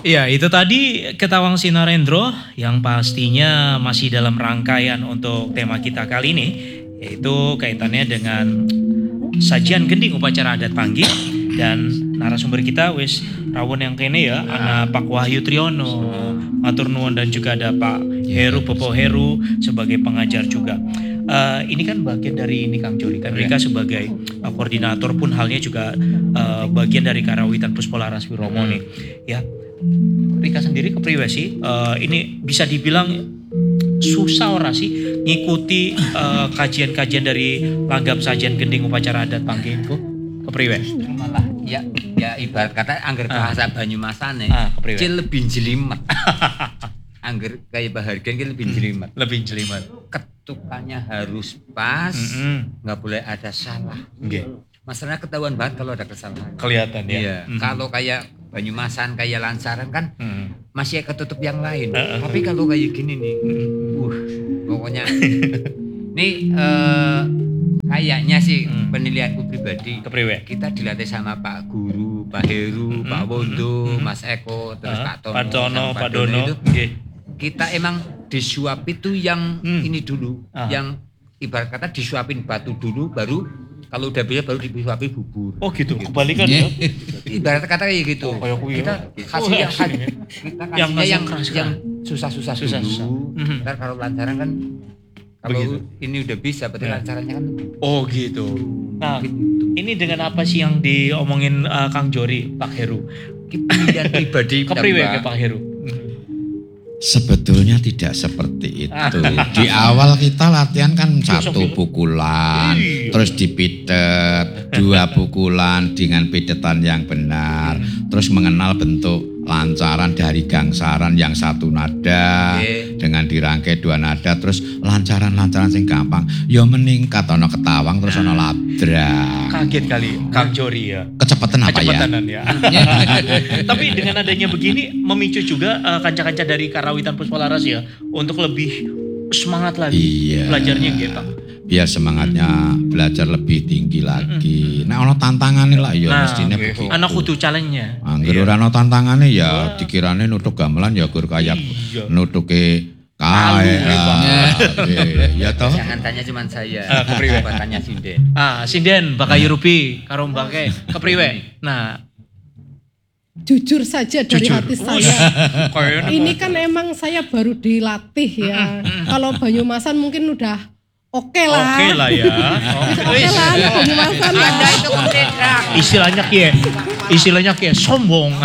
Ya, itu tadi Ketawang Sinarendro yang pastinya masih dalam rangkaian untuk tema kita kali ini, yaitu kaitannya dengan sajian gending upacara adat Panggih. Dan narasumber kita wis rawon yang kene ya, ana Pak Wahyu Triyono, matur nuwun, dan juga ada Pak Heru, Bapak Heru sebagai pengajar juga. Ini kan bagian dari ini Kang Jori kan, Rika sebagai koordinator pun halnya juga bagian dari Karawitan Puspolaras Wiromo nih. Ya, Rika sendiri kepriwe sih? Ini bisa dibilang susah ora sih ngikuti kajian-kajian dari langgam sajian gending upacara adat Panggih itu? Kepriwe? Malah ya ibarat kata angger bahasa Banyumasane cil lebih jelimet. Angger kayak bahargen lebih jelimet. Lebih jelimet. Ketukannya harus pas, nggak boleh ada salah. Masalahnya ketahuan banget kalau ada kesalahan. Kelihatan ya. Iya. Kalau kayak Banyumasan kayak lancaran kan masih ketutup yang lain. Tapi kalau kayak gini nih, pokoknya nih kayaknya sih penilaianku pribadi. Kepriwe? Kita dilatih sama Pak Guru, Pak Heru, Pak Wondo, Mas Eko, terus Pak Tono, Pak Dono itu. Kita emang disuap itu yang ini dulu, yang ibarat kata disuapin batu dulu, baru kalau udah bisa baru disuapin bubur. Oh gitu, kebalikan ya? Ibarat kata kayak gitu. Kita kasih yang susah-susah dulu. Ntar kalau lancaran kan, kalau ini udah bisa, berarti lancarannya kan. Oh gitu. Nah, ini dengan apa sih yang diomongin Kang Jori, Pak Heru? Pilihan pribadi. Kepriwe ke Pak Heru? Sebetulnya tidak seperti itu. Di awal kita latihan kan 1 pukulan, terus dipitet, 2 pukulan dengan pitetan yang benar, terus mengenal bentuk lancaran dari gangsaran yang 1 nada dengan dirangkai 2 nada, terus lancaran sing gampang ya meningkat, ono ketawang terus ono labrak. Kaget kali Kang Jori ya. Kecepatan apa ya? Tapi dengan adanya begini memicu juga kanca-kanca dari Karawitan Puspolaras ya untuk lebih semangat lagi belajarnya gitu. Biar semangatnya belajar lebih tinggi lagi. Nah, ono tantangane lah ya mestine begitu. Ana kudu challenge-nya. Angger ora ono tantangane ya dikirane nutuk gamelan ya gur kayak nutuke kae. Ya toh. Jangan tanya cuman saya. Kepriwe tanya Sinden. Sinden Bakayu Rupi karo Mbake kepriwe. Nah, jujur saja dari hati saya. Ini kan emang saya baru dilatih ya. Kalau Banyumasan mungkin udah Oke lah ya. Oke lah, Banyumasan lah. Anda itu kudedrak. Istilahnya kayak sombong.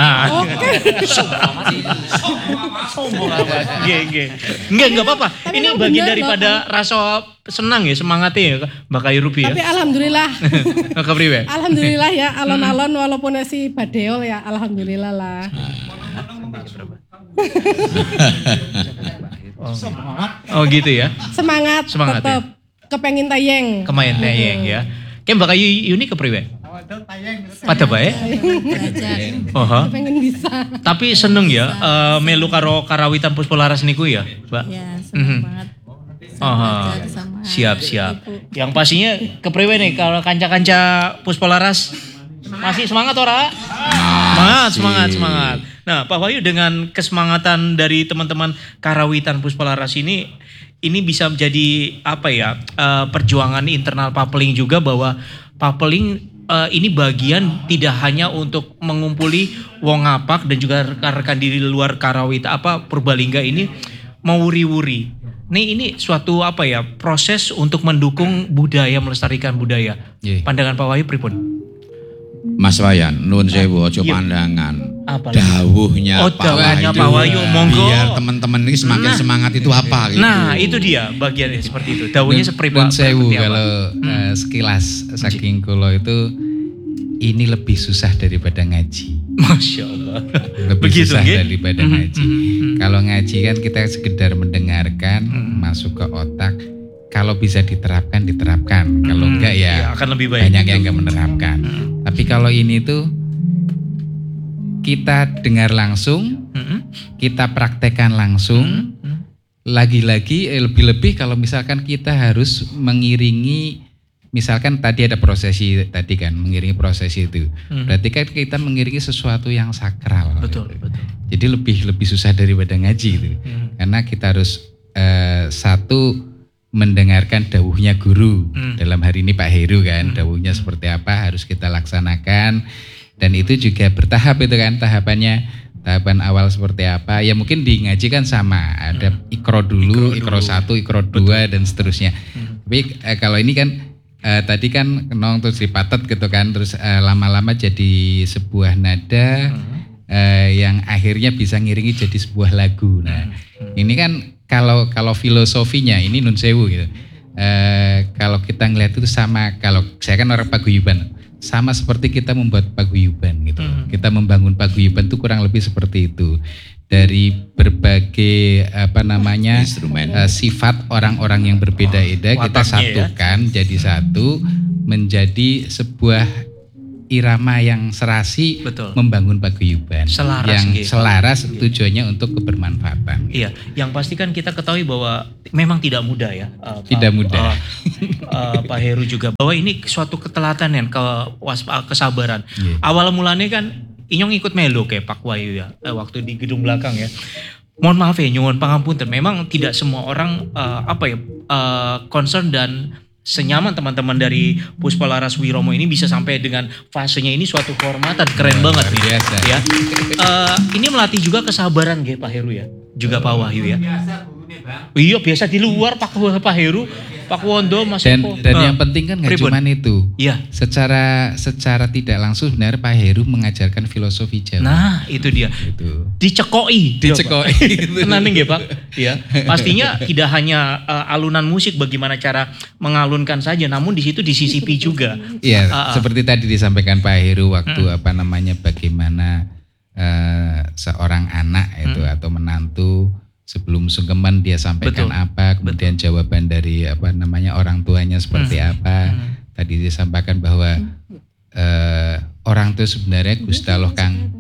Sombong apa? Enggak apa-apa. Ini bagian daripada rasa senang ya, semangatnya ya Mbak Kayu Rupi ya. Tapi alhamdulillah. Kepriwe? Alhamdulillah ya, alon-alon walaupun si Badeol ya, alhamdulillah lah. Oh gitu ya. Semangat tetap ya? Kepengen tayeng ya. Kayak Mbak Kayu Yuni kepriwe? Pada baik. Kepengen bisa. Tapi seneng ya melu karo Karawitan Puspolaras niku ya, Mbak. Ya, seneng banget. Siap. Yang pastinya kepriwe nih kalau kanca-kanca Puspolaras masih semangat ora? Semangat. Nah, Pak Wahyu dengan kesemangatan dari teman-teman Karawitan Puspolaras ini bisa menjadi apa ya? Perjuangan internal Papeling juga, bahwa Papeling ini bagian tidak hanya untuk mengumpuli wong ngapak dan juga rekan-rekan di luar Karawita Purbalingga ini mewuri-wuri. Ini suatu apa ya? Proses untuk mendukung budaya, melestarikan budaya. Pandangan Pak Wahyu pripun? Mas Wayan, nuwun sewu aja pandangan. Dawuhnya Pak Wahyu, monggo. Biar teman-teman ini semakin semangat itu apa gitu. Nah, itu dia bagiannya seperti itu. Dawuhnya seperti Nuwun sewu kalau sekilas saking kula itu ini lebih susah daripada ngaji. Masya Allah. Lebih susah daripada ngaji. Kalau ngaji kan kita sekedar mendengarkan, masuk ke otak. Kalau bisa diterapkan. Kalau enggak ya akan lebih baik. Banyak yang enggak menerapkan. Tapi kalau ini tuh kita dengar langsung, kita praktekkan langsung. Lagi-lagi lebih-lebih kalau misalkan kita harus mengiringi, misalkan tadi ada prosesi tadi kan, mengiringi prosesi itu. Berarti kan kita mengiringi sesuatu yang sakral. Betul. Jadi Jadi lebih susah daripada ngaji gitu. Karena kita harus satu mendengarkan dawuhnya guru. Dalam hari ini Pak Heru kan, dawuhnya seperti apa harus kita laksanakan, dan itu juga bertahap itu kan tahapannya. Tahapan awal seperti apa? Ya mungkin di ngaji kan sama, ada ikro dulu, ikro 1, ikro 2 dan seterusnya. Tapi kalau ini kan tadi kan kenong terus dipatet gitu kan, terus lama-lama jadi sebuah nada yang akhirnya bisa ngiringi jadi sebuah lagu. Nah, ini kan kalau filosofinya ini nun sewu gitu. Kalau kita ngelihat itu sama, kalau saya kan orang paguyuban, sama seperti kita membuat paguyuban gitu. Kita membangun paguyuban itu kurang lebih seperti itu. Dari berbagai instrumen, sifat orang-orang yang berbeda-beda kita satukan jadi satu, menjadi sebuah irama yang serasi. Betul. Membangun paguyuban yang selaras tujuannya untuk kebermanfaatan. Iya, yang pasti kan kita ketahui bahwa memang tidak mudah ya. Tidak mudah. Pak Heru juga bahwa ini suatu keteladanan, kesabaran. Yeah. Awal mulanya kan Inyong ikut melo kayak Pak Wahyu ya, waktu di gedung belakang ya. Mohon maaf ya, nyuwun pangapunten. Memang tidak semua orang concern dan senyaman teman-teman dari Puspalaras Wiromo ini bisa sampai dengan fasenya ini suatu kehormatan, keren banget nih ya. Ini melatih juga kesabaran Pak Heru ya, juga Pak Wahyu ya. Iya biasa di luar Pak Heru, Pak Wondo Mas Eko. Dan yang penting kan nggak cuma itu. Iya. Secara tidak langsung sebenarnya Pak Heru mengajarkan filosofi Jawa. Nah itu dia. Itu. Dicekoi. Tenang nggih Pak. Ya. Pastinya tidak hanya alunan musik bagaimana cara mengalunkan saja, namun di situ disisipi juga. Iya. Seperti tadi disampaikan Pak Heru waktu bagaimana seorang anak itu atau menantu sebelum sungkeman dia sampaikan apa, kemudian jawaban dari orang tuanya seperti apa. Tadi disampaikan bahwa orang tua sebenarnya Gusti Allah Kang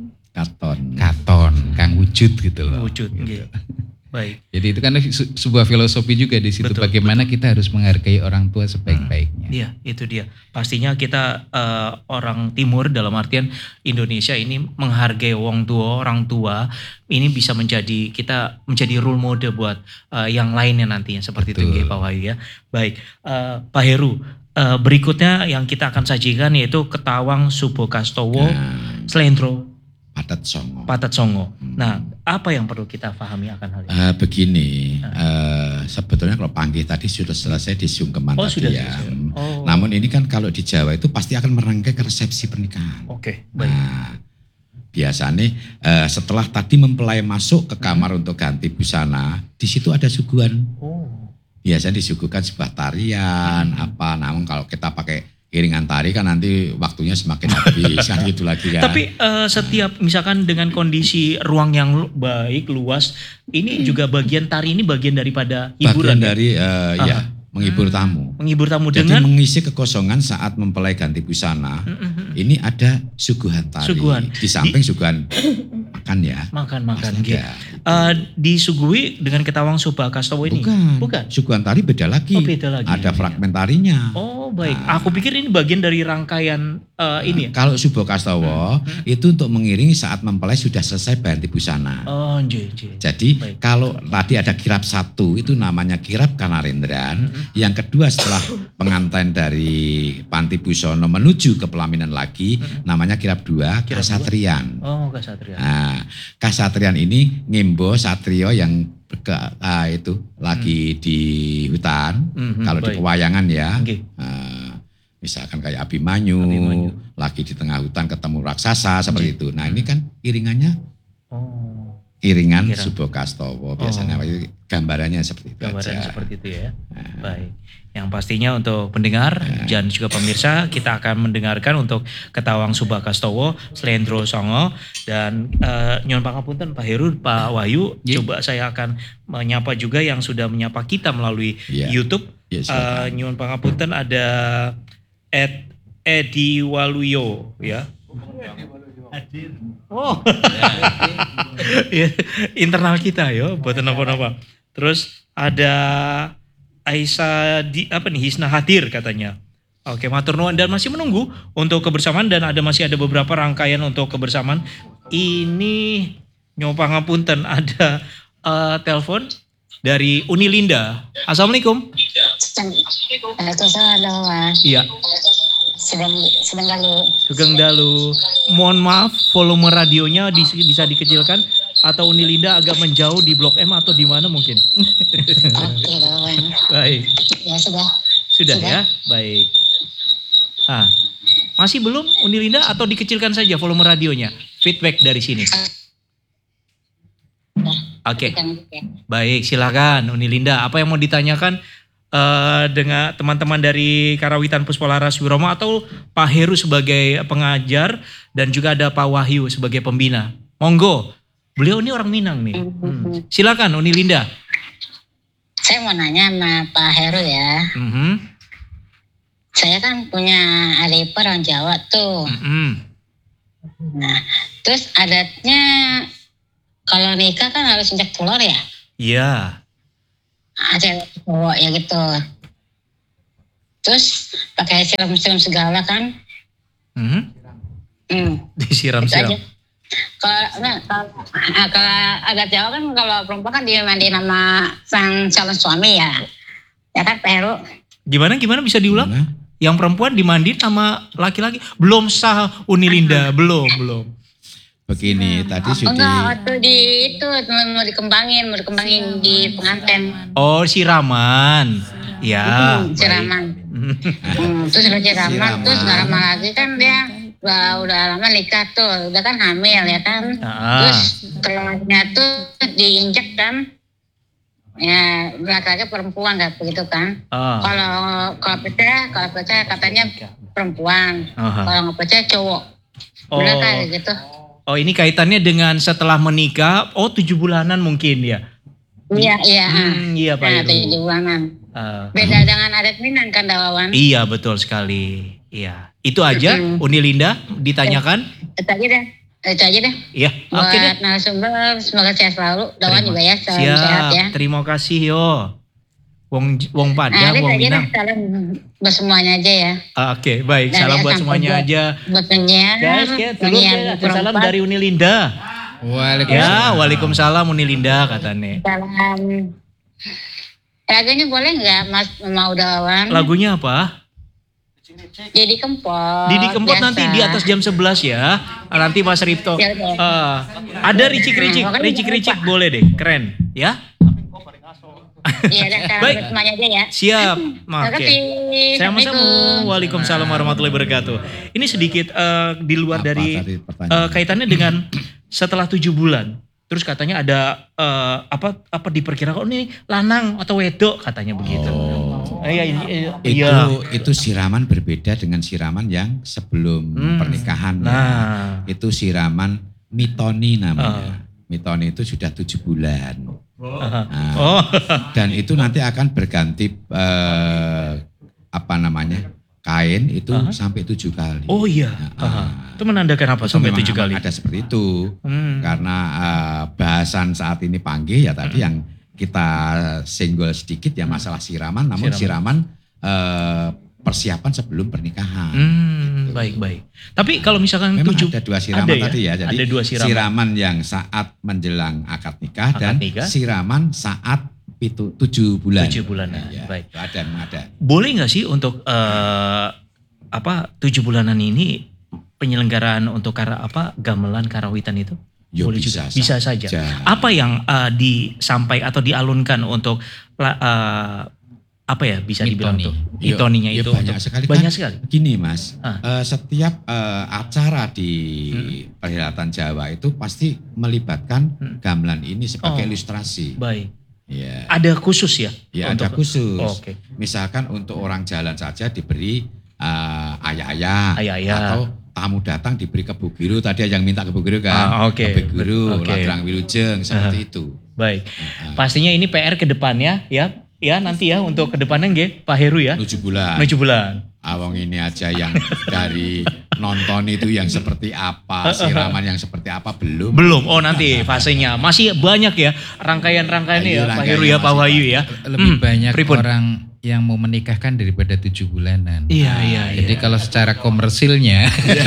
Katon, Kang wujud gitu loh. Wujud, gitu. Baik. Jadi itu kan sebuah filosofi juga di situ. Bagaimana kita harus menghargai orang tua sebaik-baiknya. Iya, itu dia. Pastinya kita orang Timur dalam artian Indonesia ini menghargai orang tua. Ini bisa menjadi role model buat yang lainnya nantinya seperti itu Pak Wahyu ya. Baik, Pak Heru. Berikutnya yang kita akan sajikan yaitu Ketawang Subokastowo Slendro Patat Songo. Nah, apa yang perlu kita pahami akan hal ini? Begini, sebetulnya kalau panggih tadi sudah selesai di sungkeman tadi ya. Namun ini kan kalau di Jawa itu pasti akan merangkai ke resepsi pernikahan. Oke, baik. Nah, biasanya setelah tadi mempelai masuk ke kamar untuk ganti busana, di situ ada suguhan. Biasanya disuguhkan sebuah tarian, namun kalau kita pakai iringan tari kan nanti waktunya semakin habis kan gitu lagi kan. Tapi setiap misalkan dengan kondisi ruang yang baik, luas, ini juga bagian tari ini bagian daripada hiburan. Bagian dari menghibur tamu. Menghibur tamu jadi dengan mengisi kekosongan saat mempelai ganti busana. Ini ada suguhan tari. Di samping suguhan makan ya. Makan gitu. Disuguhi dengan Ketawang Subokastowo ini. Bukan. Suguhan tari beda lagi. Beda lagi. Ada fragmen tarinya. Oh, baik. Aku pikir ini bagian dari rangkaian ini ya. Kalau Subokastowo itu untuk mengiringi saat mempelai sudah selesai ganti busana. Jadi kalau tadi ada kirap 1 itu namanya kirap Kanarendran. Yang kedua setelah pengantin dari Panti Busono menuju ke pelaminan lagi namanya kirap 2 Kasatrian. Kasatrian. Nah, Kasatrian ini ngimbo satrio yang itu lagi di hutan. Kalau di pewayangan ya. Misalkan kayak Abimanyu lagi di tengah hutan ketemu raksasa seperti itu. Nah, ini kan iringannya iringan Subokastowo biasanya gambarannya seperti itu. Gambarannya seperti itu ya. Baik. Yang pastinya untuk pendengar dan juga pemirsa kita akan mendengarkan untuk Ketawang Subokastowo Slendro Songo dan nyuwun pangapunten Pak Heru, Pak Wahyu, coba saya akan menyapa juga yang sudah menyapa kita melalui YouTube. Nyuwun pangapunten ada Edi Waluyo ya. Hadir. Internal kita ya, buatan apa-apa. Terus ada Aisyah Hisna hadir katanya. Oke, matur nuwun dan masih menunggu untuk kebersamaan dan masih ada beberapa rangkaian untuk kebersamaan. Ini Nyo pangapunten, ada telepon dari Unilinda. Assalamualaikum. Waalaikumsalam. Iya. Sedang dalu. Sugeng dalu. Mohon maaf, volume radionya bisa dikecilkan atau Unilinda agak menjauh di Blok M atau di mana mungkin. Oke, Bang. Baik. Ya sudah. Sudah ya, baik. Masih belum Unilinda atau dikecilkan saja volume radionya? Feedback dari sini. Oke. Baik, silakan Unilinda. Apa yang mau ditanyakan dengan teman-teman dari Karawitan Puspolaras Wiromo atau Pak Heru sebagai pengajar dan juga ada Pak Wahyu sebagai pembina. Monggo. Beliau ini orang Minang nih. Silakan Unilinda. Saya mau nanya sama Pak Heru ya. Saya kan punya adik orang Jawa tuh. Nah, terus adatnya kalau nikah kan harus injak telur ya? Iya. Ada cowok ya gitu. Terus pakai siram-siram segala kan? Disiram-siram. Kalau adat Jawa kan kalau perempuan kan dimandiin sama sang calon suami ya. Ya kan Pak Heru? Gimana bisa diulang? Yang perempuan dimandiin sama laki-laki. Belum sah Unilinda, belum. Begini, tadi sudah. Enggak, waktu mau dikembangin di pengantin. Oh, siraman. Ya. Siraman. Terus udah siraman, terus gak lama lagi kan dia udah lama nikah tuh, udah kan hamil ya kan. Terus telurnya tuh diinjek kan. Ya, laki-laki perempuan gak begitu kan. Kalau percaya katanya perempuan. Kalau nggak percaya cowok. Benar kayak gitu. Oh, ini kaitannya dengan setelah menikah, 7 bulanan mungkin ya? Iya. Iya Pak Heru. 7 bulanan. Beda dengan adat Minang kan Dawawan? Iya betul sekali. Iya. Itu aja Unilinda ditanyakan? Itu aja deh. Iya. Oke deh. Buat narasumber semoga sehat selalu. Dawan juga ya, sehat ya. Terima kasih yo. Wong Padang, Wong Minang. Salam buat semuanya aja ya. Oke, baik. Salam buat semuanya aja. Buat penyiar. Guys, salam dari Unilinda. Waalaikumsalam. Waalaikumsalam Unilinda katanya. Salam. Lagunya boleh nggak Mas mau Dawan? Lagunya apa? Didi Kempot. Didi Kempot biasa. Nanti di atas jam 11 ya. Nanti Mas Ripto. Ada ricik-ricik boleh deh. Keren ya. Iya, baik. Semuanya aja ya. Siap. Oke. Sama-sama. Waalaikumsalam warahmatullahi wabarakatuh. Ini sedikit di luar dari kaitannya dengan setelah 7 bulan. Terus katanya ada apa diperkirakan ini lanang atau wedok katanya begitu. Itu siraman berbeda dengan siraman yang sebelum pernikahan. Itu siraman mitoni namanya. Mitoni itu sudah 7 bulan. Dan itu nanti akan berganti kain itu sampai 7 kali. Oh iya. Itu menandakan apa sampai 7 kali? Ada seperti itu. Karena bahasan saat ini panggih ya tadi yang kita senggol sedikit ya masalah siraman. Namun siraman persiapan sebelum pernikahan. Gitu. Baik. Tapi kalau misalkan memang ada 2 siraman tadi ya. Jadi ada 2 siraman yang saat menjelang akad nikah dan siraman saat 7 bulan. 7 bulan. Ya, baik. Ada. Boleh nggak sih untuk 7 bulanan ini penyelenggaraan untuk gamelan karawitan itu? Boleh bisa saja. Apa yang disampaikan atau dialunkan untuk bisa dibilang tuh mitoninya itu banyak sekali. Gini Mas, setiap acara di perhelatan Jawa itu pasti melibatkan gamelan ini sebagai ilustrasi. Baik. Ya. Ada khusus ya? Ya ada khusus. Okay. Misalkan untuk orang jalan saja diberi ayah-ayah atau tamu datang diberi kebu biru, tadi yang minta kebu biru kan, kebu biru, ladrang wilujeng seperti itu. Baik. Pastinya ini PR ke depannya ya nanti ya untuk ke depannya nggih Pak Heru ya. 7 bulan. Awang ini aja yang dari nonton itu yang seperti apa, siraman yang seperti apa belum. Oh nanti fasenya masih banyak ya rangkaian-rangkaiannya ya Pak Heru ya Pak Wahyu ya. Lebih banyak orang yang mau menikahkan daripada 7 bulanan. Iya. Jadi kalau secara komersilnya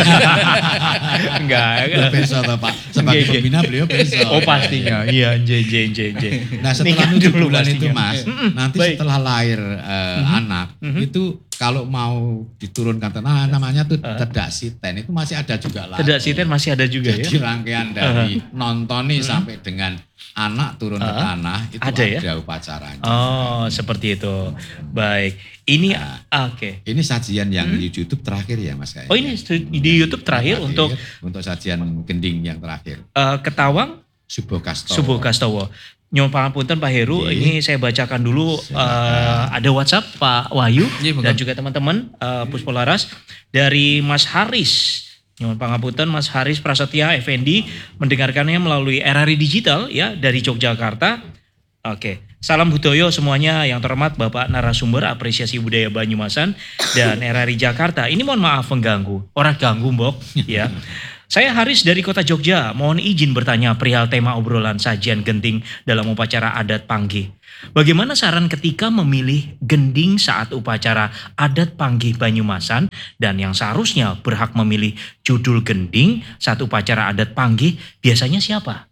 enggak. Besok Pak. Sebagai pembina beliau besok. Oh pastinya. Iya, J. Nah setelah 7 bulan itu Mas, nanti setelah lahir anak, itu kalau mau diturunkan namanya tuh tedak siten, itu masih ada juga lah. Tedak siten masih ada juga. Jadi rangkaian dari nonton nih sampai dengan anak turun ke tanah itu ada upacaranya. Oh, seperti itu. Baik. Ini oke. Ini sajian yang di YouTube terakhir ya Mas kayaknya. Oh, ini di YouTube terakhir untuk sajian gending yang terakhir. Ketawang Subo Kastowo. Subo Kastowo. Nyuwun pangapunten Pak Heru, ini saya bacakan dulu ada WhatsApp Pak Wahyu dan juga teman-teman Puspolaras dari Mas Haris. Nyuwun pangapunten Mas Haris Prasetya Effendi mendengarkannya melalui RRI Digital ya dari Yogyakarta. Oke. Salam budaya semuanya yang terhormat Bapak narasumber apresiasi budaya Banyumasan dan RRI Jakarta. Ini mohon maaf mengganggu. Orang ganggu Mbok ya. Saya Haris dari Kota Jogja, mohon izin bertanya perihal tema obrolan sajian genting dalam upacara adat Panggih. Bagaimana saran ketika memilih gending saat upacara adat Panggih Banyumasan dan yang seharusnya berhak memilih judul gending saat upacara adat Panggih biasanya siapa?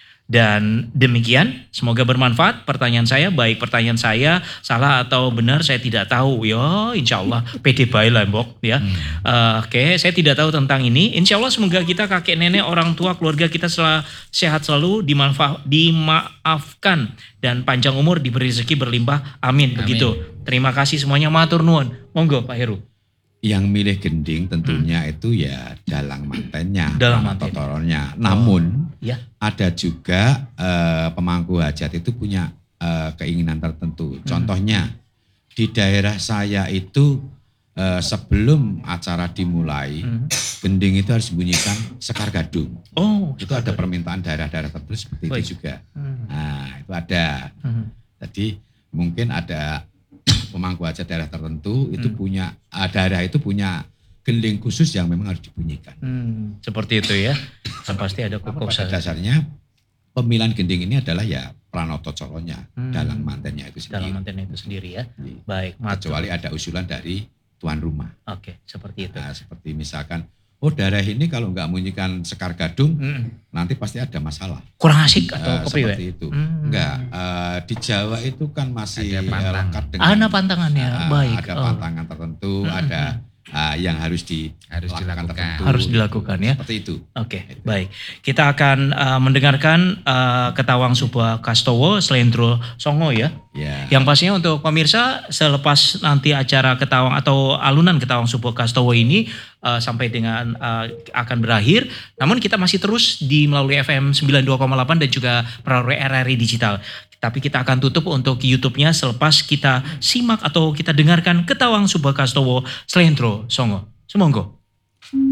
Dan demikian, semoga bermanfaat pertanyaan saya, baik pertanyaan saya salah atau benar saya tidak tahu. Ya insya Allah pede bae lah Mbok ya. Oke, saya tidak tahu tentang ini. Insya Allah semoga kita kakek nenek orang tua keluarga kita sehat selalu, dimaafkan dan panjang umur, diberi rezeki berlimpah. Amin. Begitu. Terima kasih semuanya, matur nuwun. Monggo Pak Heru. Yang milih gending tentunya itu ya dalang mantennya, dalang manten. Totoronnya. Namun ada juga pemangku hajat itu punya keinginan tertentu. Contohnya di daerah saya itu sebelum acara dimulai, gending itu harus bunyikan sekar gadung. Oh, itu ada permintaan daerah-daerah tertentu seperti itu juga. Nah itu ada. Jadi mungkin ada pemangku hajat daerah tertentu itu punya daerah itu punya gending khusus yang memang harus dibunyikan. Seperti itu ya. Dan pasti ada kokok. Pada dasarnya pemilihan gending ini adalah ya pranoto colonya, dalang mantennya itu sendiri. Dalang mantennya itu sendiri ya. Baik. Kecuali ada usulan dari tuan rumah. Oke, seperti itu. Nah, seperti misalkan daerah ini kalau nggak bunyikan sekar gadung, nanti pasti ada masalah. Kurang asik atau seperti itu. Enggak, di Jawa itu kan masih lengkap dengan ada pantangannya. Baik. Ada pantangan tertentu, ada yang harus dilakukan tertentu. Harus dilakukan ya. Seperti itu. Oke, baik. Kita akan mendengarkan Ketawang Subo Kastowo Slendro Songo ya. Yang pastinya untuk pemirsa selepas nanti acara Ketawang atau alunan Ketawang Subo Kastowo ini sampai dengan akan berakhir. Namun kita masih terus di melalui FM 92,8 dan juga melalui RRI Digital. Tapi kita akan tutup untuk YouTube-nya selepas kita simak atau kita dengarkan Ketawang Subo Kastowo Slendro Songo. Semonggo.